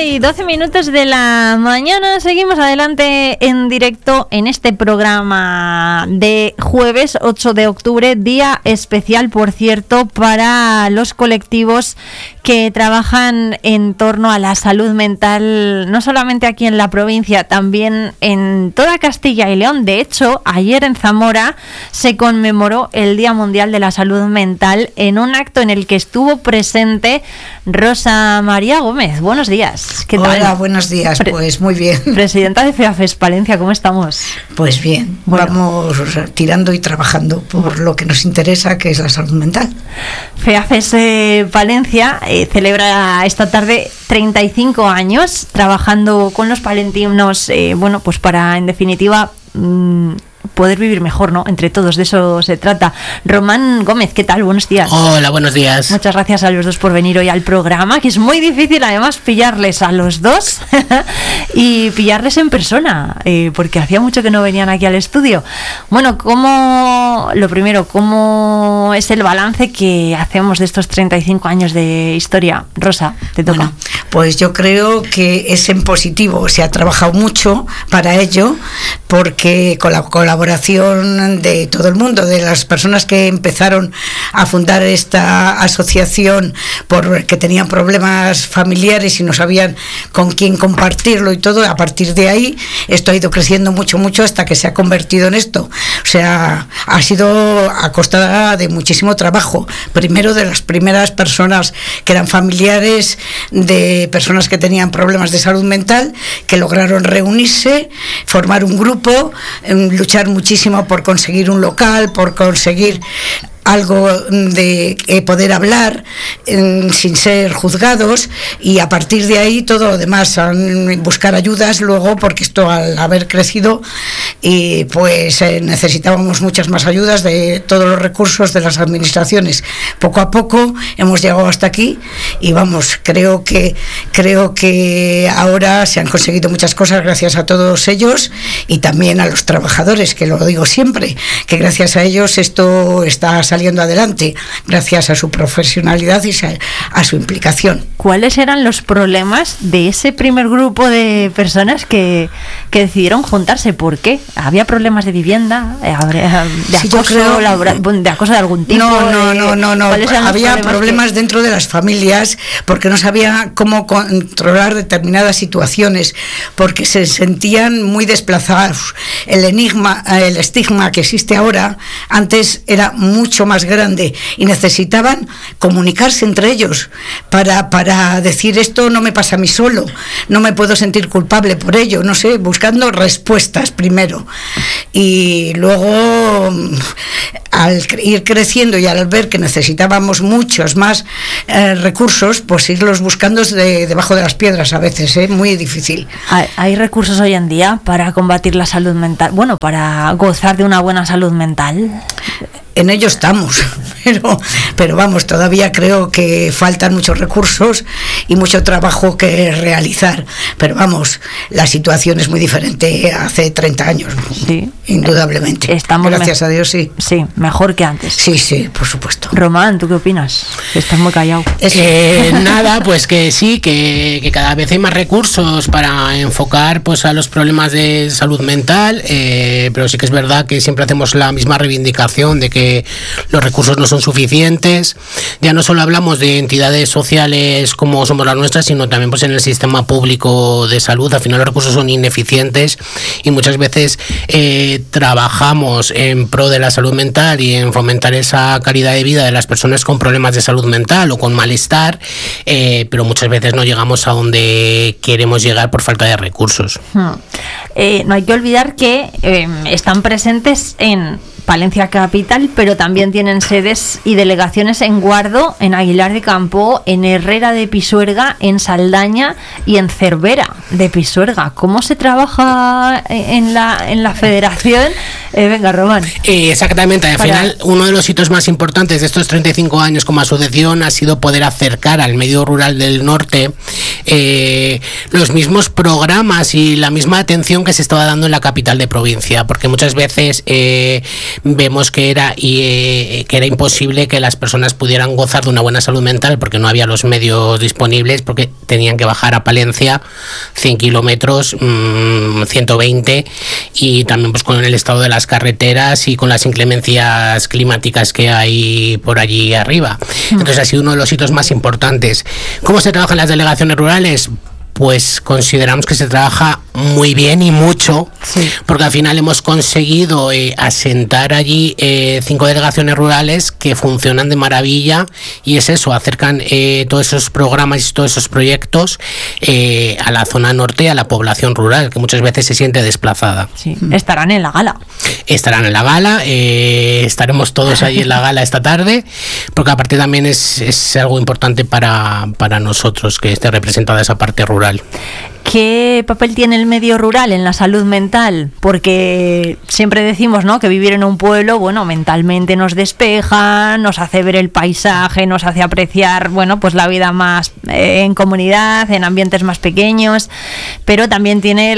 9:12 de la mañana. Seguimos adelante en directo en este programa de jueves 8 de octubre, día especial, por cierto, para los colectivos que trabajan en torno a la salud mental, no solamente aquí en la provincia, también en toda Castilla y León. De hecho, ayer en Zamora se conmemoró el Día Mundial de la Salud Mental en un acto en el que estuvo presente Rosa María Gómez. Buenos días. ¿Qué tal? Hola, buenos días. Pues muy bien. Presidenta de FEAFES Palencia, ¿cómo estamos? Pues bien, bueno, vamos tirando y trabajando por lo que nos interesa, que es la salud mental. FEAFES Palencia celebra esta tarde 35 años trabajando con los palentinos, bueno, pues para, en definitiva, poder vivir mejor, ¿no? Entre todos, de eso se trata. Román Gómez, ¿qué tal? Buenos días. Hola, buenos días. Muchas gracias a los dos por venir hoy al programa, que es muy difícil además pillarles a los dos y pillarles en persona, porque hacía mucho que no venían aquí al estudio. Bueno, lo primero, ¿cómo es el balance que hacemos de estos 35 años de historia? Rosa, te toca. Bueno, pues yo creo que es en positivo. Se ha trabajado mucho para ello, porque con la colaboración de todo el mundo, de las personas que empezaron a fundar esta asociación porque tenían problemas familiares y no sabían con quién compartirlo y todo. A partir de ahí esto ha ido creciendo mucho hasta que se ha convertido en esto. O sea, ha sido a costa de muchísimo trabajo. Primero, de las primeras personas que eran familiares de personas que tenían problemas de salud mental, que lograron reunirse, formar un grupo, luchar muchísimo por conseguir un local, por conseguir algo de poder hablar sin ser juzgados, y a partir de ahí todo lo demás, buscar ayudas luego, porque esto, al haber crecido, y pues necesitábamos muchas más ayudas de todos los recursos de las administraciones. Poco a poco hemos llegado hasta aquí y vamos, creo que ahora se han conseguido muchas cosas gracias a todos ellos, y también a los trabajadores, que lo digo siempre, que gracias a ellos esto está saliendo adelante, gracias a su profesionalidad y a su implicación. ¿Cuáles eran los problemas de ese primer grupo de personas que decidieron juntarse? ¿Por qué? ¿Había problemas de vivienda? ¿De acoso, de acoso de algún tipo? No. Había problemas dentro de las familias, porque no sabían cómo controlar determinadas situaciones, porque se sentían muy desplazados. El estigma que existe ahora, antes era mucho más grande, y necesitaban comunicarse entre ellos para decir: esto no me pasa a mí solo, no me puedo sentir culpable por ello, no sé, buscando respuestas primero, y luego, al ir creciendo y al ver que necesitábamos muchos más recursos, pues irlos buscando debajo de las piedras a veces, muy difícil. ¿Hay recursos hoy en día para combatir la salud mental? Bueno, para gozar de una buena salud mental. En ello estamos, pero vamos, todavía creo que faltan muchos recursos y mucho trabajo que realizar. Pero vamos, la situación es muy diferente hace 30 años, sí, indudablemente. Gracias a Dios, sí. Sí, mejor que antes. Sí, por supuesto. Román, ¿tú qué opinas? Estás muy callado. Nada, pues que sí, que cada vez hay más recursos para enfocar pues a los problemas de salud mental, pero sí que es verdad que siempre hacemos la misma reivindicación de que los recursos no son suficientes. Ya no solo hablamos de entidades sociales como somos las nuestras, sino también pues en el sistema público de salud. Al final los recursos son ineficientes y muchas veces trabajamos en pro de la salud mental y en fomentar esa calidad de vida de las personas con problemas de salud mental o con malestar, pero muchas veces no llegamos a donde queremos llegar por falta de recursos. No hay que olvidar que están presentes en Palencia capital, pero también tienen sedes y delegaciones en Guardo, en Aguilar de Campo, en Herrera de Pisuerga, en Saldaña y en Cervera de Pisuerga. ¿Cómo se trabaja en la federación? Venga, Román. Exactamente. Al final, uno de los hitos más importantes de estos 35 años como asociación ha sido poder acercar al medio rural del norte los mismos programas y la misma atención que se estaba dando en la capital de provincia, porque muchas veces vemos que era imposible que las personas pudieran gozar de una buena salud mental porque no había los medios disponibles, porque tenían que bajar a Palencia 100 kilómetros, 120, y también pues con el estado de las carreteras y con las inclemencias climáticas que hay por allí arriba. Entonces ha sido uno de los hitos más importantes. ¿Cómo se trabaja en las delegaciones rurales? Pues consideramos que se trabaja muy bien y mucho, sí, porque al final hemos conseguido asentar allí 5 delegaciones rurales que funcionan de maravilla, y es eso, acercan todos esos programas y todos esos proyectos a la zona norte, a la población rural, que muchas veces se siente desplazada. Sí. Estarán en la gala. Estarán en la gala, estaremos todos allí en la gala esta tarde, porque aparte también es algo importante para nosotros que esté representada esa parte rural. ¿Qué papel tiene el medio rural en la salud mental? Porque siempre decimos, ¿no?, que vivir en un pueblo, bueno, mentalmente nos despeja, nos hace ver el paisaje, nos hace apreciar, bueno, pues la vida más en comunidad, en ambientes más pequeños, pero también tiene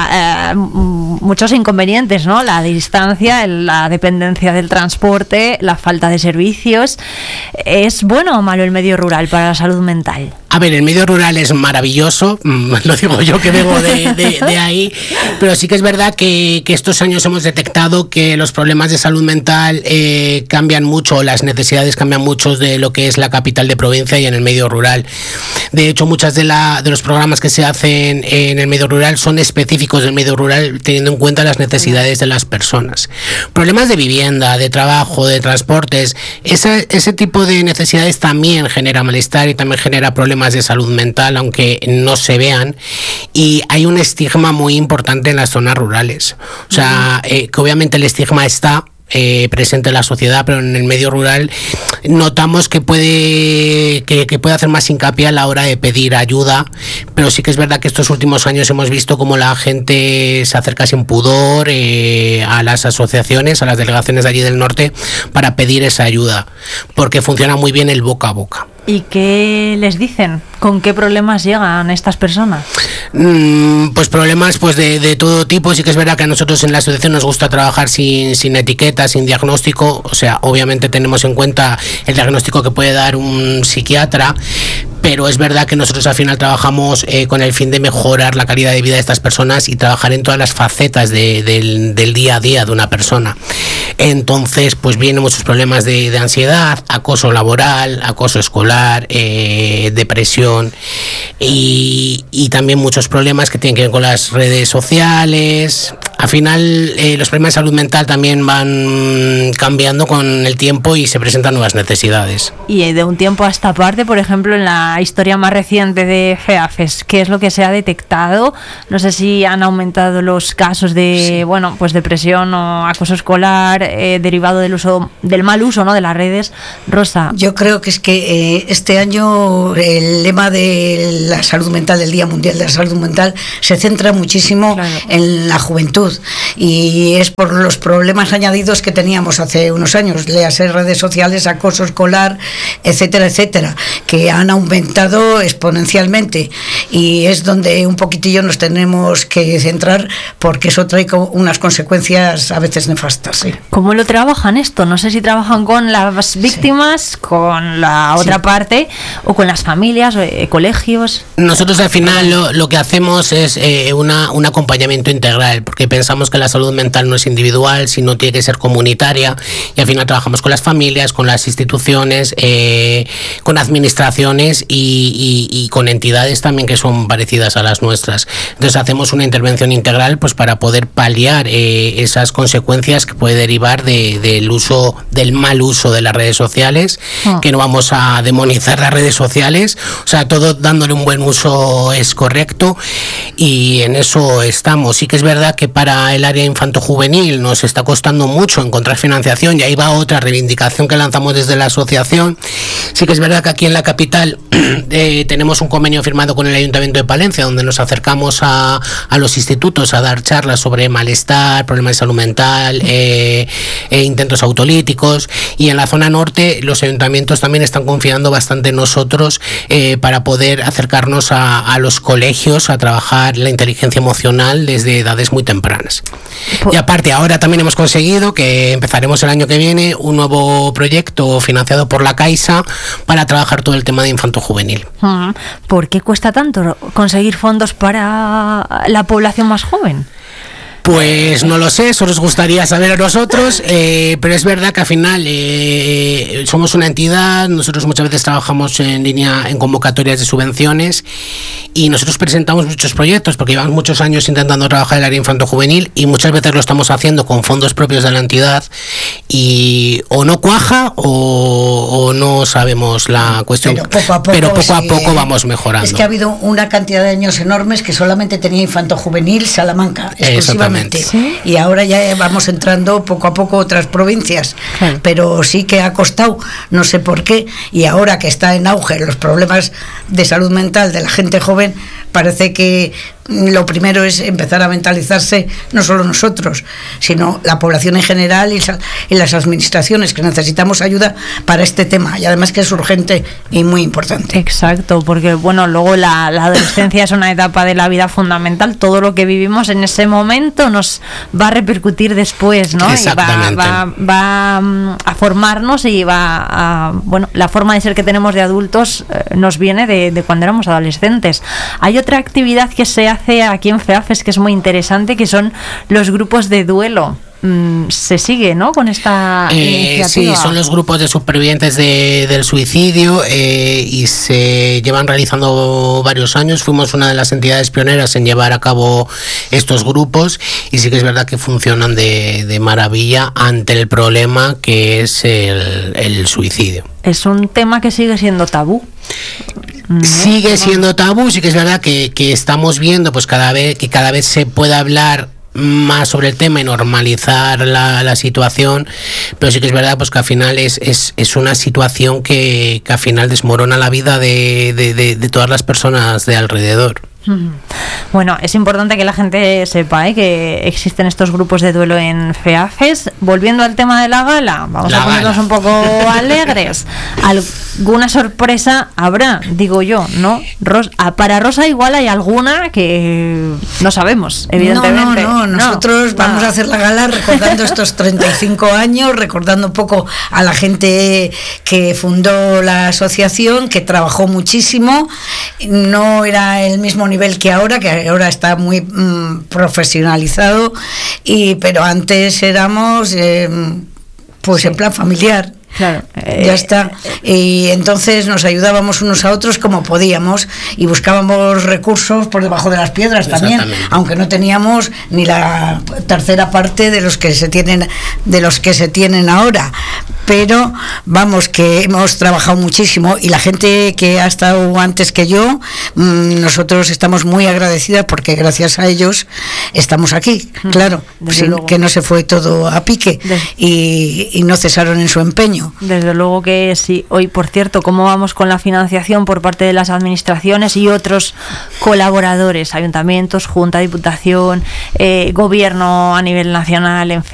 muchos inconvenientes, ¿no? La distancia, la dependencia del transporte, la falta de servicios. ¿Es bueno o malo el medio rural para la salud mental? A ver, el medio rural es maravilloso, lo digo yo que vengo de ahí, pero sí que es verdad que estos años hemos detectado que los problemas de salud mental cambian mucho, las necesidades cambian mucho de lo que es la capital de provincia y en el medio rural. De hecho, muchas de los programas que se hacen en el medio rural son específicos del medio rural, teniendo en cuenta las necesidades de las personas. Problemas de vivienda, de trabajo, de transportes, ese tipo de necesidades también genera malestar y también genera problemas de salud mental, aunque no se vean, y hay un estigma muy importante en las zonas rurales. O sea, que obviamente el estigma está presente en la sociedad, pero en el medio rural notamos que puede hacer más hincapié a la hora de pedir ayuda, pero sí que es verdad que estos últimos años hemos visto cómo la gente se acerca sin pudor a las asociaciones, a las delegaciones de allí del norte para pedir esa ayuda, porque funciona muy bien el boca a boca. ¿Y qué les dicen? ¿Con qué problemas llegan estas personas? Pues problemas pues de todo tipo. Sí que es verdad que a nosotros en la asociación nos gusta trabajar sin etiquetas, sin diagnóstico. O sea, obviamente tenemos en cuenta el diagnóstico que puede dar un psiquiatra, pero es verdad que nosotros al final trabajamos con el fin de mejorar la calidad de vida de estas personas y trabajar en todas las facetas del día a día de una persona. Entonces, pues vienen muchos problemas de ansiedad, acoso laboral, acoso escolar, depresión y también muchos problemas que tienen que ver con las redes sociales. Al final, los problemas de salud mental también van cambiando con el tiempo y se presentan nuevas necesidades. Y de un tiempo a esta parte, por ejemplo, en la historia más reciente de FEAFES, ¿qué es lo que se ha detectado? No sé si han aumentado los casos de, bueno, pues depresión o acoso escolar derivado del mal uso, ¿no?, de las redes. Rosa. Yo creo que es que este año el lema de la salud mental, del Día Mundial de la Salud Mental, se centra muchísimo en la juventud, y es por los problemas añadidos que teníamos hace unos años, léase redes sociales, acoso escolar, etcétera, etcétera, que han aumentado exponencialmente, y es donde un poquitillo nos tenemos que centrar, porque eso trae unas consecuencias a veces nefastas. Sí. ¿Cómo lo trabajan esto? No sé si trabajan con las víctimas, con la otra parte, o con las familias, colegios. Nosotros al final lo que hacemos es un acompañamiento integral, porque pensamos que la salud mental no es individual, sino tiene que ser comunitaria, y al final trabajamos con las familias, con las instituciones, con administraciones y con entidades también que son parecidas a las nuestras. Entonces hacemos una intervención integral pues para poder paliar esas consecuencias que puede derivar del mal uso de las redes sociales, que no vamos a demonizar las redes sociales, o sea, todo dándole un buen uso es correcto, y en eso estamos. Sí que es verdad que para para el área infanto-juvenil nos está costando mucho encontrar financiación, y ahí va otra reivindicación que lanzamos desde la asociación. Sí que es verdad que aquí en la capital tenemos un convenio firmado con el Ayuntamiento de Palencia, donde nos acercamos a los institutos a dar charlas sobre malestar, problemas de salud mental, intentos autolíticos, y en la zona norte los ayuntamientos también están confiando bastante en nosotros para poder acercarnos a los colegios a trabajar la inteligencia emocional desde edades muy tempranas. Y aparte, ahora también hemos conseguido que empezaremos el año que viene un nuevo proyecto financiado por la Caixa para trabajar todo el tema de infanto-juvenil. ¿Por qué cuesta tanto conseguir fondos para la población más joven? Pues no lo sé, eso nos gustaría saber a nosotros, pero es verdad que al final somos una entidad, nosotros muchas veces trabajamos en línea en convocatorias de subvenciones, y nosotros presentamos muchos proyectos porque llevamos muchos años intentando trabajar el área infanto-juvenil, y muchas veces lo estamos haciendo con fondos propios de la entidad, y o no cuaja o no sabemos la cuestión, pero poco a poco vamos mejorando. Es que ha habido una cantidad de años enormes que solamente tenía infanto-juvenil Salamanca, exclusivamente. ¿Sí? Y ahora ya vamos entrando poco a poco otras provincias, pero sí que ha costado, no sé por qué, y ahora que está en auge los problemas de salud mental de la gente joven, parece que lo primero es empezar a mentalizarse, no solo nosotros, sino la población en general y las administraciones, que necesitamos ayuda para este tema, y además que es urgente y muy importante. Exacto, porque bueno, luego la adolescencia es una etapa de la vida fundamental. Todo lo que vivimos en ese momento nos va a repercutir después, ¿no? Exactamente. Y va a formarnos, y va a, bueno, la forma de ser que tenemos de adultos nos viene de cuando éramos adolescentes. Hay otra actividad que se hace aquí en FEAFES que es muy interesante, que son los grupos de duelo. Se sigue, ¿no?, con esta iniciativa. Sí, son los grupos de supervivientes del suicidio, y se llevan realizando varios años. Fuimos una de las entidades pioneras en llevar a cabo estos grupos, y sí que es verdad que funcionan de maravilla ante el problema que es el suicidio. Es un tema que sigue siendo tabú. Sigue siendo tabú, sí que es verdad que estamos viendo pues cada vez se puede hablar más sobre el tema y normalizar la situación, pero sí que es verdad pues que al final es una situación que al final desmorona la vida de todas las personas de alrededor. Bueno, es importante que la gente sepa que existen estos grupos de duelo en FEAFES. Volviendo al tema de la gala, vamos a ponernos un poco alegres. Alguna sorpresa habrá, digo yo, ¿no? Para Rosa igual hay alguna que no sabemos, evidentemente. No, nosotros vamos a hacer la gala recordando estos 35 años, recordando un poco a la gente que fundó la asociación, que trabajó muchísimo. No era el mismo nivel que ahora está muy profesionalizado, pero antes éramos pues en plan familiar. Claro, ya está. Y entonces nos ayudábamos unos a otros como podíamos, y buscábamos recursos por debajo de las piedras también, aunque no teníamos ni la tercera parte de los que se tienen ahora. Pero vamos, que hemos trabajado muchísimo, y la gente que ha estado antes que yo, nosotros estamos muy agradecidas, porque gracias a ellos estamos aquí, claro, que no se fue todo a pique, y no cesaron en su empeño. Desde luego que sí. Hoy, por cierto, ¿cómo vamos con la financiación por parte de las administraciones y otros colaboradores, ayuntamientos, Junta, Diputación, Gobierno a nivel nacional, en fin?